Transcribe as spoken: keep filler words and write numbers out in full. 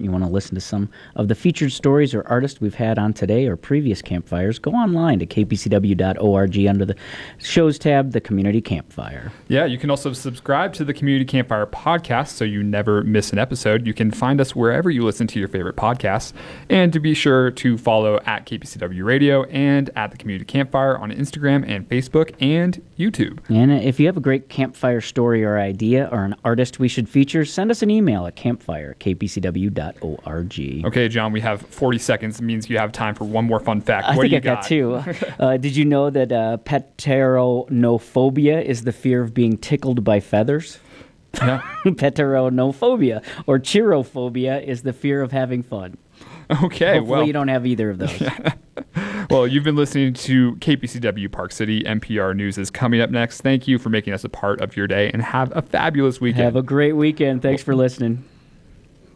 you want to listen to some of the featured stories or artists we've had on today or previous campfires, go online to k p c w dot org under the shows tab, the Community Campfire. Yeah, you can also subscribe to the Community Campfire podcast so you never miss an episode. You can find us wherever you listen to your favorite podcasts. And to be sure to follow at K P C W Radio and at the Community Campfire on Instagram and Facebook and YouTube. And if you have a great campfire story or idea or an artist we should feature, send us an email at campfire at k p c w dot org. Okay, John, we have forty seconds. It means you have time for one more fun fact. I what think do you I got, got two. uh, did you know that uh, pteronophobia is the fear of being tickled by feathers? Yeah. Pteronophobia or cheerophobia is the fear of having fun. Okay, Hopefully well. you don't have either of those. Yeah. Well, you've been listening to K P C W Park City. N P R News is coming up next. Thank you for making us a part of your day, and have a fabulous weekend. Have a great weekend. Thanks for listening.